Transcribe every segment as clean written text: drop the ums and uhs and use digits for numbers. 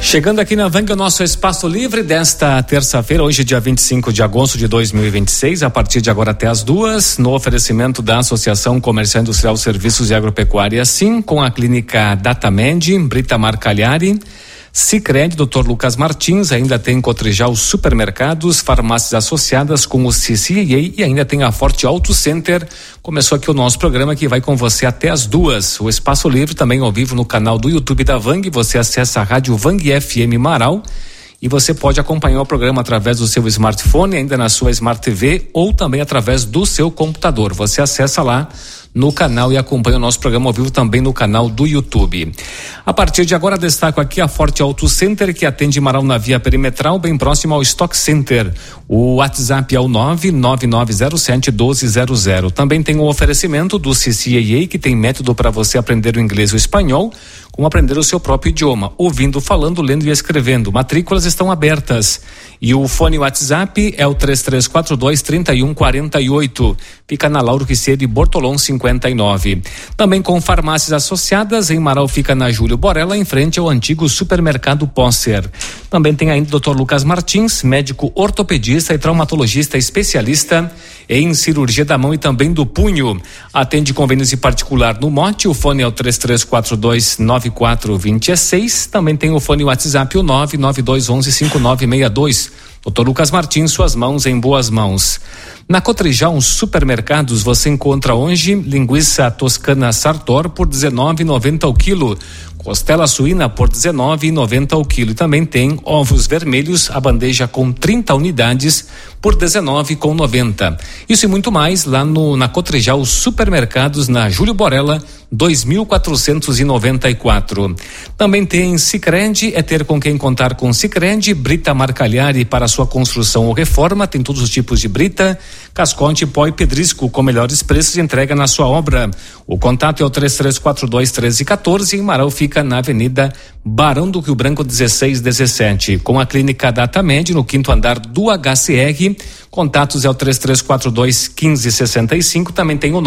Chegando aqui na Vang, o nosso Espaço Livre desta terça-feira, hoje dia 25 de agosto de 2026, a partir de agora até as 2, no oferecimento da Associação Comercial Industrial Serviços e Agropecuária, sim, com a clínica Datamed, Britamar Cagliari, Sicredi, Dr. Lucas Martins, ainda tem Cotrijal Supermercados, farmácias associadas com o CCA e ainda tem a Forte Auto Center. Começou aqui o nosso programa que vai com você até as 2. O Espaço Livre também ao vivo no canal do YouTube da Vang. Você acessa a Rádio Vang FM Marau e você pode acompanhar o programa através do seu smartphone, ainda na sua Smart TV ou também através do seu computador. Você acessa lá no canal e acompanha o nosso programa ao vivo também no canal do YouTube. A partir de agora, destaco aqui a Forte Auto Center, que atende Marau na via perimetral, bem próximo ao Stock Center. O WhatsApp é o 99907-1200. Também tem o oferecimento do CCAA, que tem método para você aprender o inglês e o espanhol, como aprender o seu próprio idioma, ouvindo, falando, lendo e escrevendo. Matrículas estão abertas. E o fone WhatsApp é o 3342-3148. Fica na Lauro Quisseiro Bortolom 59. Também com farmácias associadas, em Marau fica na Júlio Borella, em frente ao antigo supermercado Posser. Também tem ainda o Dr. Lucas Martins, médico ortopedista e traumatologista especialista em cirurgia da mão e também do punho. Atende convênios em particular no Mote, o fone é o 3342-9426. Também tem o fone WhatsApp, o 99211-5962. Dr. Lucas Martins, suas mãos em boas mãos. Na Cotrijal Supermercados você encontra hoje linguiça toscana Sartor por R$19,90 o quilo, costela suína por R$19,90 o quilo e também tem ovos vermelhos, a bandeja com 30 unidades por R$19,90. Isso e muito mais lá na Cotrijal Supermercados, na Júlio Borella 2494. Também tem Sicredi, é ter com quem contar com Sicredi. Britamar Cagliari para sua construção ou reforma, tem todos os tipos de brita, casconte, pó e pedrisco com melhores preços de entrega na sua obra. O contato é o 3342-1314. Em Marau fica na Avenida Barão do Rio Branco 1617. Com a clínica Datamed no 5º andar do HCR. Contatos é o 3342-1565. Também tem o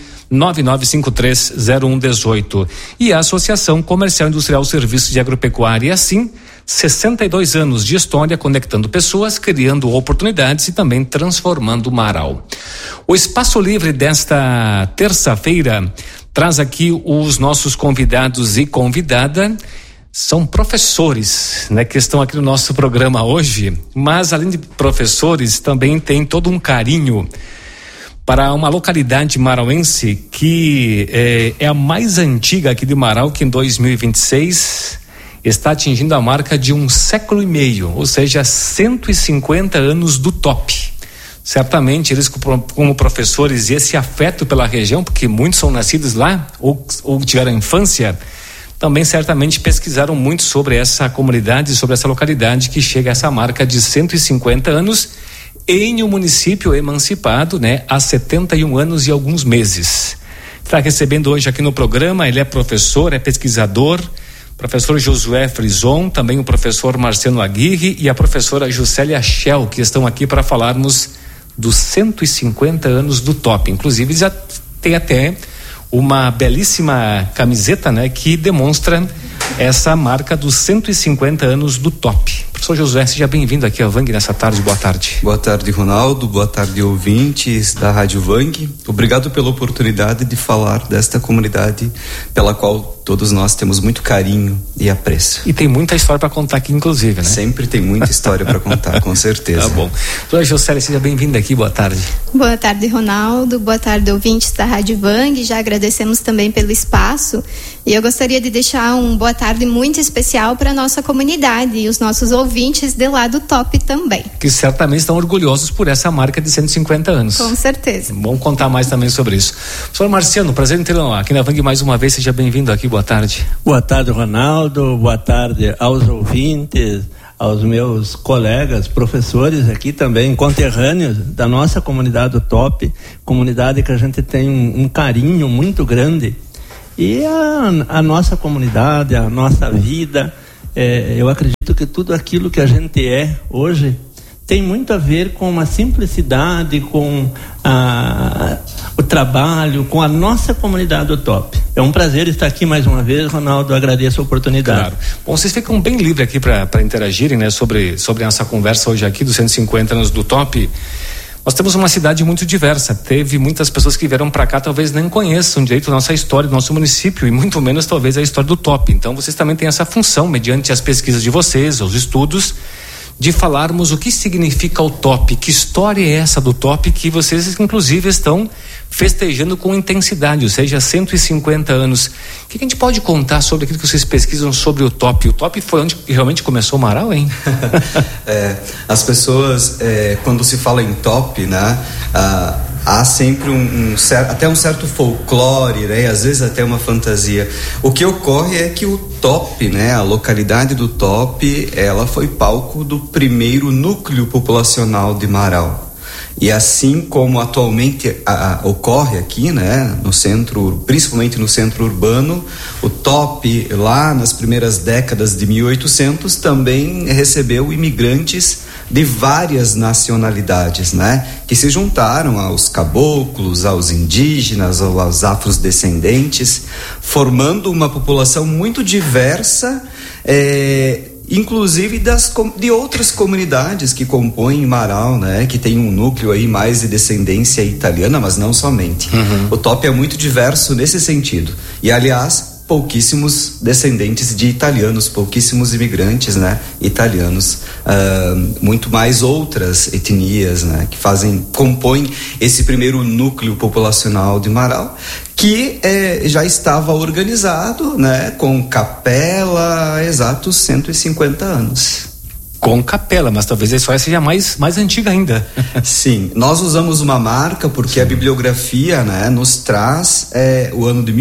999530118. E a Associação Comercial Industrial Serviços de Agropecuária, assim, 62 anos de história conectando pessoas, criando oportunidades e também transformando Marau. O Espaço Livre desta terça-feira traz aqui os nossos convidados e convidada. São professores, né, que estão aqui no nosso programa hoje, mas além de professores também tem todo um carinho para uma localidade marauense que é a mais antiga aqui de Marau, que em 2026 está atingindo a marca de 1,5 séculos, ou seja, 150 anos do top. Certamente eles como professores e esse afeto pela região, porque muitos são nascidos lá ou tiveram infância, também certamente pesquisaram muito sobre essa comunidade, sobre essa localidade que chega a essa marca de 150 anos em um município emancipado, né, há 71 anos e alguns meses. Está recebendo hoje aqui no programa, ele é professor, é pesquisador, professor Josué Frison, também o professor Marciano Aguirre e a professora Juscelia Schell, que estão aqui para falarmos dos 150 anos do top. Inclusive já tem até uma belíssima camiseta, né, que demonstra essa marca dos 150 anos do top. Professor Josué, seja bem-vindo aqui à Vang nessa tarde. Boa tarde. Boa tarde, Ronaldo. Boa tarde, ouvintes da Rádio Vang. Obrigado pela oportunidade de falar desta comunidade pela qual todos nós temos muito carinho e apreço. E tem muita história para contar aqui, inclusive, né? Sempre tem muita história para contar, com certeza. Tá bom. Doutora Juscelia, seja bem-vinda aqui. Boa tarde. Boa tarde, Ronaldo. Boa tarde, ouvintes da Rádio Vang. Já agradecemos também pelo espaço. E eu gostaria de deixar um boa tarde muito especial para a nossa comunidade e os nossos ouvintes de lá do top também. Que certamente estão orgulhosos por essa marca de 150 anos. Com certeza. Vamos contar mais também sobre isso. Professor Marciano, prazer em tê-lo aqui na Vang mais uma vez. Seja bem-vindo aqui. Boa tarde. Boa tarde, Ronaldo. Boa tarde aos ouvintes, aos meus colegas, professores aqui também, conterrâneos da nossa comunidade do top, comunidade que a gente tem um carinho muito grande. E a nossa comunidade, a nossa vida, eu acredito que tudo aquilo que a gente é hoje tem muito a ver com uma simplicidade, com o trabalho com a nossa comunidade do Top. É um prazer estar aqui mais uma vez, Ronaldo, agradeço a oportunidade. Claro. Bom, vocês ficam bem livres aqui para interagirem, né, sobre essa conversa hoje aqui dos 150 anos do Top. Nós temos uma cidade muito diversa, teve muitas pessoas que vieram para cá, talvez nem conheçam direito a nossa história do nosso município e muito menos talvez a história do Top. Então vocês também têm essa função, mediante as pesquisas de vocês, os estudos, de falarmos o que significa o Top, que história é essa do Top que vocês inclusive estão festejando com intensidade, ou seja, 150 anos. O que a gente pode contar sobre aquilo que vocês pesquisam sobre o Top? O Top foi onde realmente começou o Marau, hein? As pessoas, quando se fala em Top, né, há sempre até um certo folclore, né, e às vezes até uma fantasia. O que ocorre é que o Top, né, a localidade do Top, ela foi palco do primeiro núcleo populacional de Marau. E assim como atualmente ocorre aqui, né, no centro, principalmente no centro urbano, o Top, lá nas primeiras décadas de 1800, também recebeu imigrantes de várias nacionalidades, né, que se juntaram aos caboclos, aos indígenas, aos afrodescendentes, formando uma população muito diversa, inclusive de outras comunidades que compõem Marau, né, que tem um núcleo aí mais de descendência italiana, mas não somente. O Top é muito diverso nesse sentido. E, aliás, pouquíssimos descendentes de italianos, pouquíssimos imigrantes, né, italianos, muito mais outras etnias, né, que compõem esse primeiro núcleo populacional de Marau, que já estava organizado, né, com capela há exatos 150 anos. Com capela, mas talvez a história seja mais antiga ainda. Sim, nós usamos uma marca porque a bibliografia, né, nos traz o ano de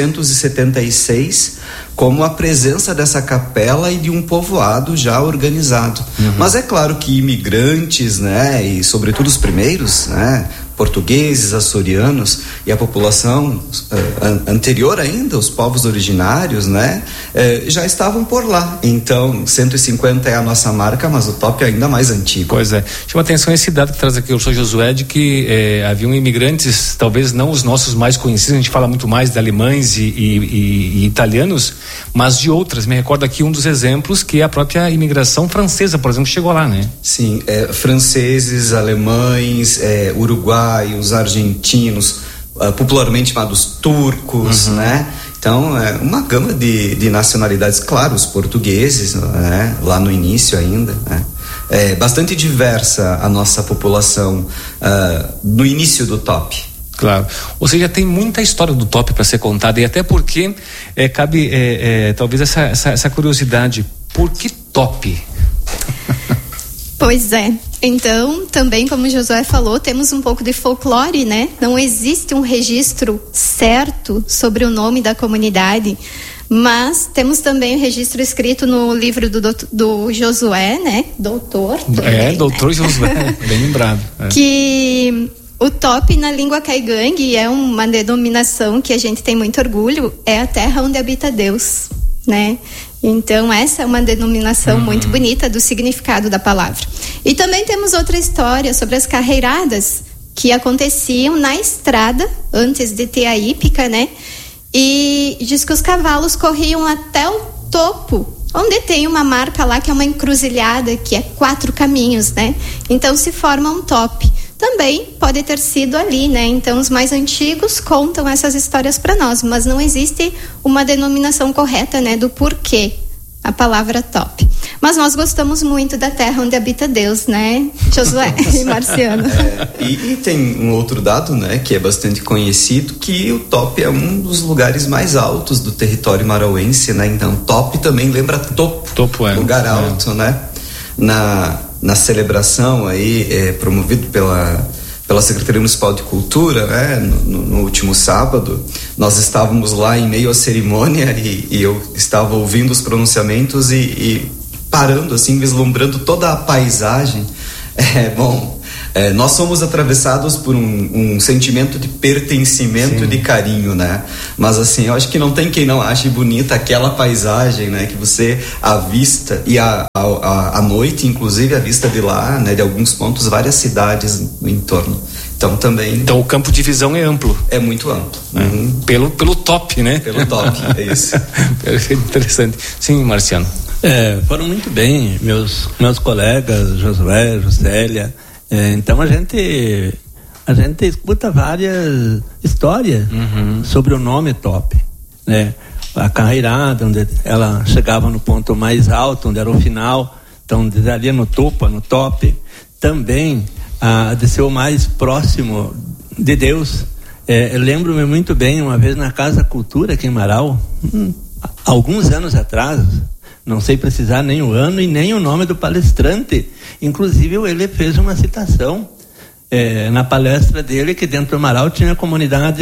1876 como a presença dessa capela e de um povoado já organizado. Mas é claro que imigrantes, né, e sobretudo os primeiros, né, portugueses, açorianos e a população anterior ainda, os povos originários, né, já estavam por lá. Então, 150 é a nossa marca, mas o Top é ainda mais antigo. Pois é. Chama atenção esse dado que traz aqui o Sr. Josué, de que haviam imigrantes, talvez não os nossos mais conhecidos, a gente fala muito mais de alemães e italianos, mas de outras. Me recordo aqui um dos exemplos, que é a própria imigração francesa, por exemplo, que chegou lá, né? Sim, franceses, alemães, uruguaios, argentinos, popularmente chamados turcos, né? Então, uma gama de nacionalidades, claro, os portugueses, né? Lá no início ainda, né? É bastante diversa a nossa população no início do Top. Claro, ou seja, tem muita história do Top para ser contada, e até porque cabe talvez essa curiosidade, por que Top? Pois é, então também, como o Josué falou, temos um pouco de folclore, né? Não existe um registro certo sobre o nome da comunidade, mas temos também o registro escrito no livro do Josué, né? Doutor também, doutor, né? Josué, bem lembrado. Que o Top na língua caigangue é uma denominação que a gente tem muito orgulho, é a terra onde habita Deus, né? Então essa é uma denominação muito bonita do significado da palavra. E também temos outra história sobre as carreiradas que aconteciam na estrada antes de ter a hípica, né? E diz que os cavalos corriam até o topo, onde tem uma marca lá que é uma encruzilhada, que é 4 caminhos, né? Então se forma um Top. Também pode ter sido ali, né? Então os mais antigos contam essas histórias para nós, mas não existe uma denominação correta, né, do porquê a palavra Top. Mas nós gostamos muito da terra onde habita Deus, né, Josué e Marciano? E tem um outro dado, né, que é bastante conhecido, que o Top é um dos lugares mais altos do território marauense, né? Então Top também lembra topo lugar alto, né? Na celebração aí, promovido pela Secretaria Municipal de Cultura, né, no último sábado, nós estávamos lá em meio à cerimônia e eu estava ouvindo os pronunciamentos e parando, assim, vislumbrando toda a paisagem. Nós somos atravessados por um sentimento de pertencimento, sim, e de carinho, né? Mas assim, eu acho que não tem quem não ache bonita aquela paisagem, né? Que você avista, e à noite, inclusive, a vista de lá, né? De alguns pontos, várias cidades no entorno. Então também... Então o campo de visão é amplo. É muito amplo. Pelo top, né? Pelo top, é isso. Interessante. Sim, Marciano. Foram muito bem meus colegas, Josué, Juscelia. Então a gente escuta várias histórias sobre o nome Top, né? A carreirada, onde ela chegava no ponto mais alto, onde era o final, então ali no topo, no top. Também de ser o mais próximo de Deus. Eu lembro-me muito bem, uma vez na Casa Cultura aqui em Marau, alguns anos atrás, não sei precisar nem o ano e nem o nome do palestrante. Inclusive ele fez uma citação na palestra dele, que dentro do Marau tinha a comunidade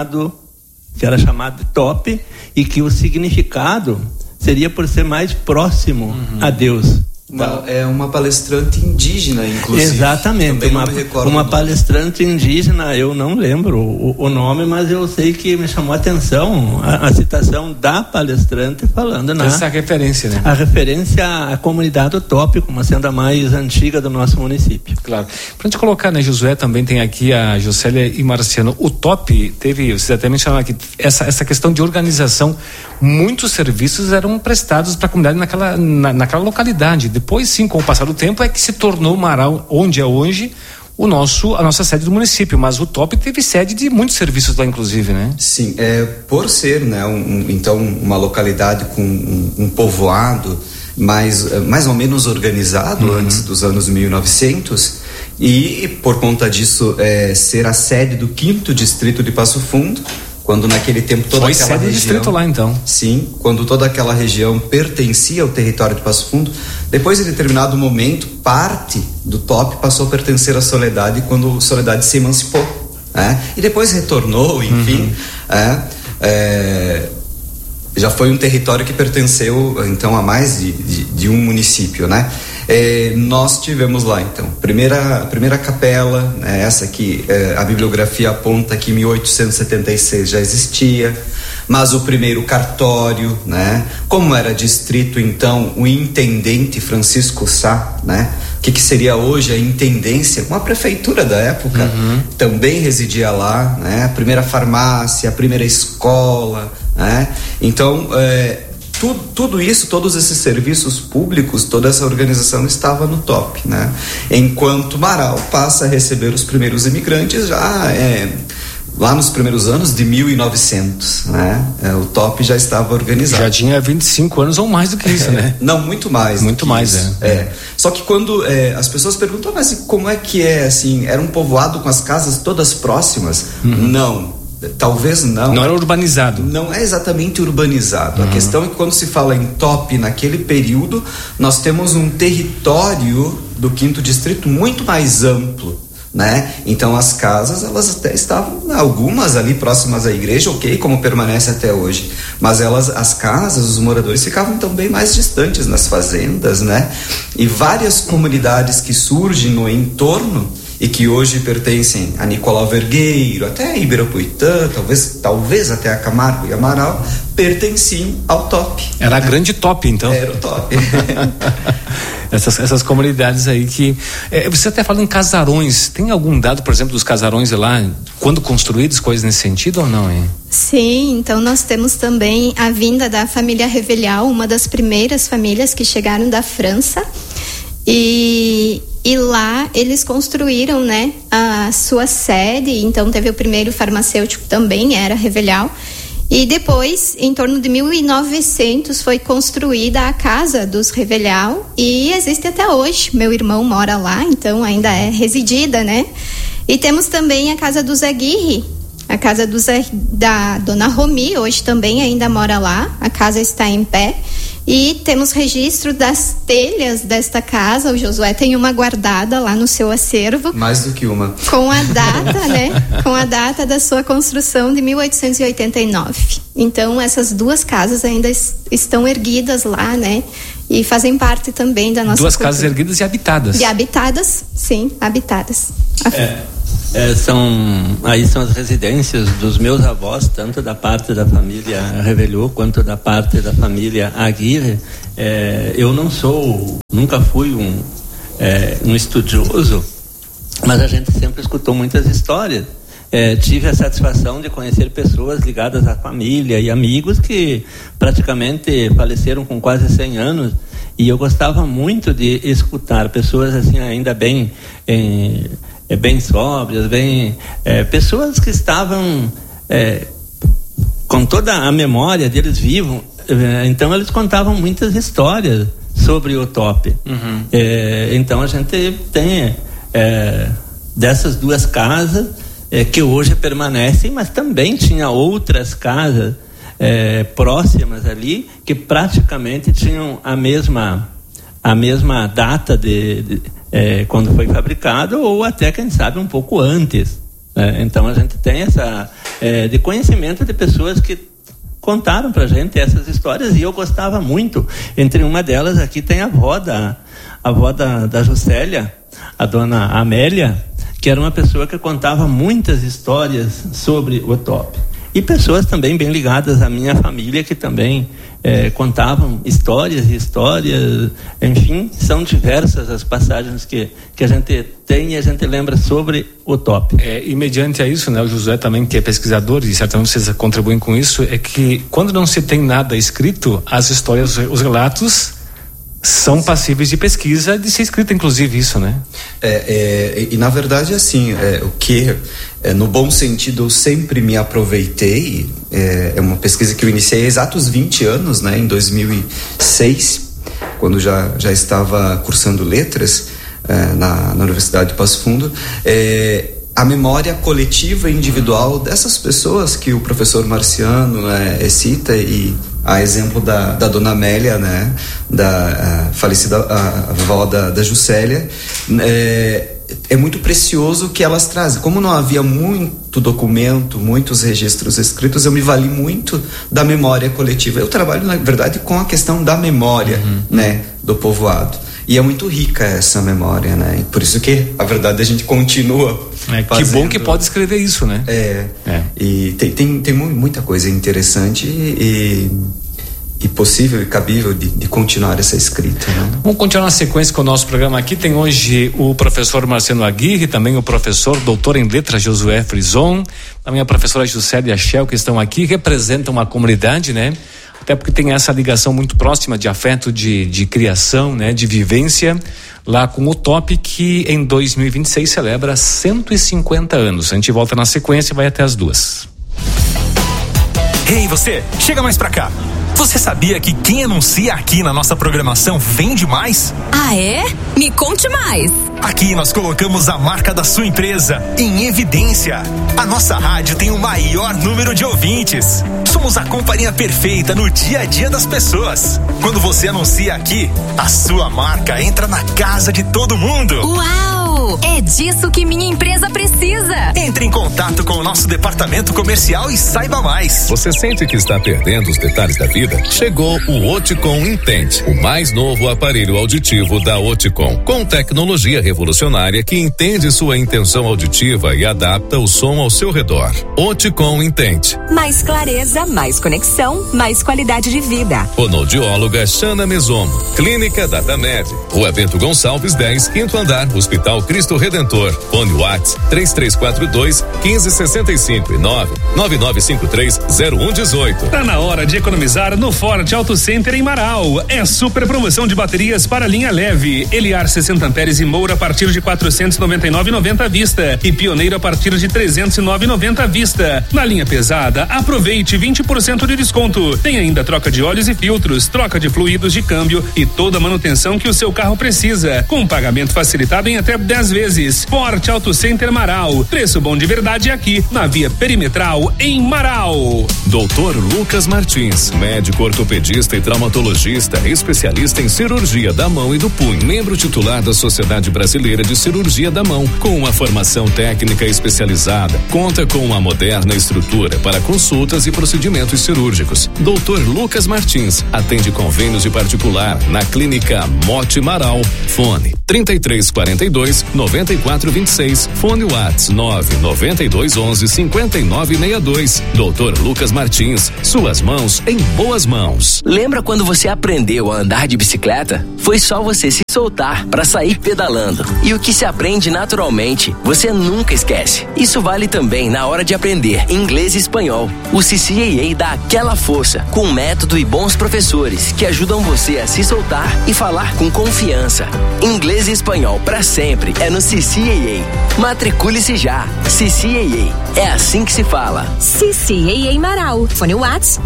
que era chamada de Top, e que o significado seria por ser mais próximo a Deus. É uma palestrante indígena, inclusive. Exatamente, uma palestrante indígena, eu não lembro o nome, mas eu sei que me chamou a atenção a citação da palestrante falando essa referência, né? A referência à comunidade Top, como sendo a mais antiga do nosso município. Claro. Pra gente colocar, né, Josué, também tem aqui a Juscelia e Marciano. O Top vocês até mencionaram aqui, essa questão de organização, muitos serviços eram prestados para a comunidade naquela localidade. Depois, sim, com o passar do tempo, é que se tornou Marau, onde é hoje, a nossa sede do município. Mas o Top teve sede de muitos serviços lá, inclusive, né? Sim, por ser, né, então, uma localidade com um povoado mais ou menos organizado antes dos anos 1900, e por conta disso ser a sede do 5º Distrito de Passo Fundo, quando naquele tempo toda aquela região... Foi sede do distrito lá, então. Sim, quando toda aquela região pertencia ao território de Passo Fundo. Depois, em determinado momento, parte do Top passou a pertencer à Soledade, quando a Soledade se emancipou, né? E depois retornou, enfim. Já foi um território que pertenceu, então, a mais de um município, né? Nós tivemos lá, então, primeira capela, né, essa aqui, a bibliografia aponta que em 1876 já existia, mas o primeiro cartório, né? Como era distrito, então, o intendente Francisco Sá, né? Que seria hoje a intendência, uma prefeitura da época, também residia lá, né? A primeira farmácia, a primeira escola, né? Então, tudo isso, todos esses serviços públicos, toda essa organização estava no Top, né? Enquanto Marau passa a receber os primeiros imigrantes já lá nos primeiros anos de 1900, né? O Top já estava organizado. Já tinha 25 anos ou mais do que isso, né? Não, muito mais. Muito mais, Só que quando as pessoas perguntam, mas como é que assim, era um povoado com as casas todas próximas? Não. Talvez não. Não era urbanizado. Não é exatamente urbanizado. A questão é que quando se fala em Top naquele período, nós temos um território do 5º Distrito muito mais amplo, né? Então as casas, elas até estavam, algumas ali próximas à igreja, ok, como permanece até hoje, mas as casas, os moradores ficavam também mais distantes nas fazendas, né? E várias comunidades que surgem no entorno e que hoje pertencem a Nicolau Vergueiro, até a Ibirapuitã, talvez até a Camargo e Amaral, pertenciam ao Top. Era a grande Top, então. Era o Top. Essas comunidades aí que... você até fala em casarões. Tem algum dado, por exemplo, dos casarões lá, quando construídos, coisas nesse sentido ou não, hein? Sim, então nós temos também a vinda da família Revelhal, uma das primeiras famílias que chegaram da França. E lá eles construíram, né, a sua sede. Então teve o primeiro farmacêutico, também era Revelhal. E depois, em torno de 1900, foi construída a casa dos Revelhal e existe até hoje. Meu irmão mora lá, então ainda é residida, né? E temos também a casa do Zé Guirre, a casa da Dona Romi, hoje também ainda mora lá. A casa está em pé. E temos registro das telhas desta casa. O Josué tem uma guardada lá no seu acervo. Mais do que uma. Com a data, né? Com a data da sua construção de 1889. Então, essas duas casas ainda estão erguidas lá, né? E fazem parte também da nossa duas cultura. Casas erguidas e habitadas. E habitadas, sim, habitadas. São as residências dos meus avós, tanto da parte da família Revelhou quanto da parte da família Aguirre. Eu nunca fui um estudioso mas a gente sempre escutou muitas histórias. Tive a satisfação de conhecer pessoas ligadas à família e amigos que praticamente faleceram com quase 100 anos, e eu gostava muito de escutar pessoas assim ainda bem sóbrias, pessoas que estavam com toda a memória deles vivos. Então eles contavam muitas histórias sobre o top. Então a gente tem dessas duas casas que hoje permanecem, mas também tinha outras casas próximas ali que praticamente tinham a mesma data de quando foi fabricado, ou até, quem sabe, um pouco antes. Então a gente tem essa de conhecimento de pessoas que contaram pra gente essas histórias, e eu gostava muito. Entre uma delas aqui tem a avó da Juscelia, a dona Amélia, que era uma pessoa que contava muitas histórias sobre o top. E pessoas também bem ligadas à minha família, que também contavam histórias, enfim, são diversas as passagens que a gente tem e a gente lembra sobre o top. E mediante a isso, né, o Josué também, que é pesquisador, e certamente vocês contribuem com isso, é que quando não se tem nada escrito, as histórias, os relatos são passíveis de pesquisa, de ser escrita, inclusive, isso, né? E na verdade, assim, o que, no bom sentido, eu sempre me aproveitei, é uma pesquisa que eu iniciei há exatos 20 anos, né, em 2006, quando já estava cursando letras na Universidade de Passo Fundo, a memória coletiva e individual dessas pessoas que o professor Marciano cita, e a exemplo da dona Amélia, né, da falecida avó da Juscelia, é muito precioso que elas trazem. Como não havia muito documento, muitos registros escritos, eu me vali muito da memória coletiva. Eu trabalho, na verdade, com a questão da memória, né, do povoado. E é muito rica essa memória, né? E por isso que, a verdade, a gente continua fazendo. Que bom que pode escrever isso, né? E tem muita coisa interessante e possível e cabível de continuar essa escrita, né? Vamos continuar na sequência com o nosso programa aqui. Tem hoje o professor Marciano Aguirre, também o professor doutor em letras Josué Frison, também a professora Juscelia Schell, que estão aqui, representam uma comunidade, né? Até porque tem essa ligação muito próxima de afeto, de criação, né, de vivência, lá com o top, que em 2026 celebra 150 anos. A gente volta na sequência e vai até as 2. Ei, você, chega mais pra cá. Você sabia que quem anuncia aqui na nossa programação vende mais? Ah, é? Me conte mais. Aqui nós colocamos a marca da sua empresa em evidência. A nossa rádio tem o maior número de ouvintes. Somos a companhia perfeita no dia a dia das pessoas. Quando você anuncia aqui, a sua marca entra na casa de todo mundo. Uau! É disso que minha empresa precisa. Entre em contato com o nosso departamento comercial e saiba mais. Você sente que está perdendo os detalhes da vida? Chegou o Oticom Intente, o mais novo aparelho auditivo da Oticom, com tecnologia revolucionária que entende sua intenção auditiva e adapta o som ao seu redor. Oticom Intente. Mais clareza, mais conexão, mais qualidade de vida. Fonoaudióloga Xana Mesomo. Clínica Datamed. Rua Bento Gonçalves 10, 5º andar, Hospital Cristo Redentor. Fone Whats 3342 1565 e 99953 0118. Tá na hora de economizar no Forte Auto Center em Marau. É super promoção de baterias para linha leve. Eliar 60 amperes e Moura a partir de 499,90 à vista e Pioneiro a partir de 309,90 à vista. Na linha pesada, aproveite 20% de desconto. Tem ainda troca de óleos e filtros, troca de fluidos de câmbio e toda a manutenção que o seu carro precisa, com pagamento facilitado em até 10 vezes. Forte Auto Center Marau. Preço bom de verdade aqui na Via Perimetral em Marau. Doutor Lucas Martins, médico ortopedista e traumatologista, especialista em cirurgia da mão e do punho, membro titular da Sociedade Brasileira de Cirurgia da Mão, com uma formação técnica especializada, conta com uma moderna estrutura para consultas e procedimentos cirúrgicos. Dr. Lucas Martins atende convênios de particular na Clínica Mote Marau. Fone 3342 9426. Fone Whats 99211 5962. Dr. Lucas Martins, suas mãos em boas mãos. Lembra quando você aprendeu a andar de bicicleta? Foi só você se soltar, para sair pedalando. E o que se aprende naturalmente, você nunca esquece. Isso vale também na hora de aprender inglês e espanhol. O CCAA dá aquela força, com método e bons professores que ajudam você a se soltar e falar com confiança. Inglês e espanhol para sempre é no CCAA. Matricule-se já. CCAA. É assim que se fala. CCAA Marau. Fone WhatsApp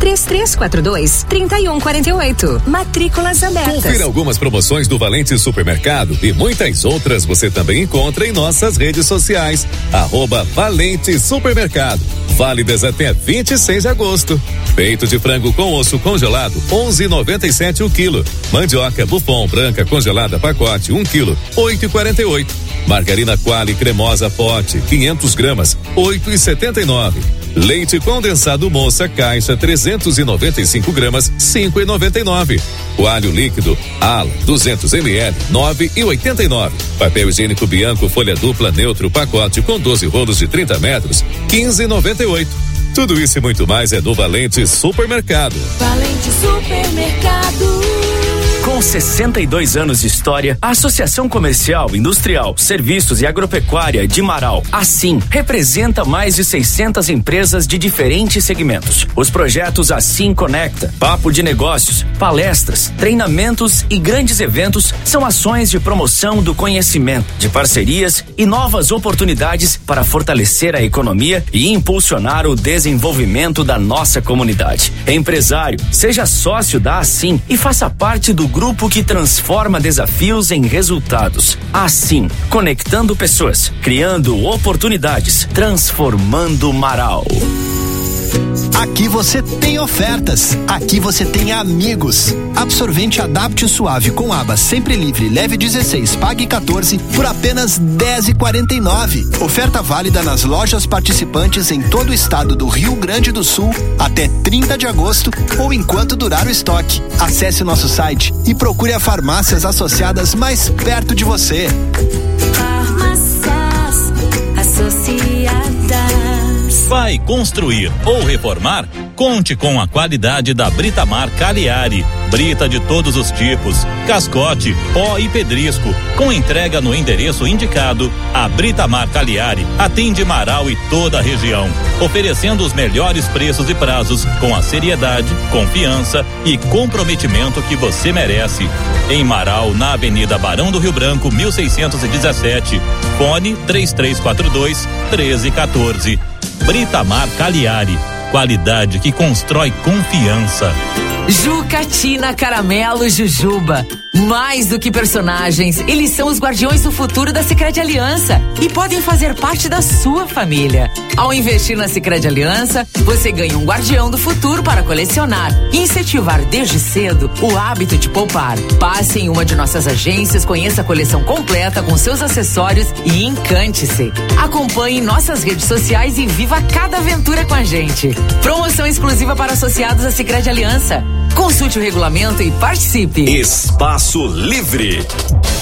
3342-3148. Matrículas abertas. Confira algumas promoções do Valente Supermercado e muitas outras você também encontra em nossas redes sociais. @Valente Supermercado. Válidas até 26 de agosto. Peito de frango com osso congelado, 11,97 o quilo. Mandioca Buffon branca congelada pacote, 1 quilo, 8,48. Margarina Qualy cremosa pote, 500 gramas, 8,79. Leite condensado Moça caixa 395 gramas, 5,99. Coalho líquido Ala 200 ml, 9,89. Papel higiênico Bianco folha dupla neutro pacote com 12 rolos de 30 metros, 15,98. Tudo isso e muito mais é no Valente Supermercado. Valente Supermercado. Com 62 anos de história, a Associação Comercial, Industrial, Serviços e Agropecuária de Marau, assim, representa mais de 600 empresas de diferentes segmentos. Os projetos Assim Conecta, Papo de Negócios, palestras, treinamentos e grandes eventos são ações de promoção do conhecimento, de parcerias e novas oportunidades para fortalecer a economia e impulsionar o desenvolvimento da nossa comunidade. Empresário, seja sócio da Assim e faça parte do grupo que transforma desafios em resultados. Assim, conectando pessoas, criando oportunidades, transformando Marau. Aqui você tem ofertas, aqui você tem amigos. Absorvente Adapte Suave com aba sempre livre, leve 16, pague 14 por apenas 10,49. Oferta válida nas lojas participantes em todo o estado do Rio Grande do Sul até 30 de agosto ou enquanto durar o estoque. Acesse nosso site e procure as farmácias associadas mais perto de você. Farmácias associadas. Vai construir ou reformar? Conte com a qualidade da Britamar Cagliari. Brita de todos os tipos, cascote, pó e pedrisco. Com entrega no endereço indicado, a Britamar Cagliari atende Marau e toda a região, oferecendo os melhores preços e prazos com a seriedade, confiança e comprometimento que você merece. Em Marau, na Avenida Barão do Rio Branco, 1617. Fone 3342-1314. Britamar Cagliari. Qualidade que constrói confiança. Jucatina, Caramelo, Jujuba. Mais do que personagens, eles são os guardiões do futuro da Sicredi Aliança e podem fazer parte da sua família. Ao investir na Sicredi Aliança, você ganha um guardião do futuro para colecionar e incentivar desde cedo o hábito de poupar. Passe em uma de nossas agências, conheça a coleção completa com seus acessórios e encante-se. Acompanhe nossas redes sociais e viva cada aventura com a gente. Promoção exclusiva para associados à Sicredi Aliança. Consulte o regulamento e participe. Espaço Livre.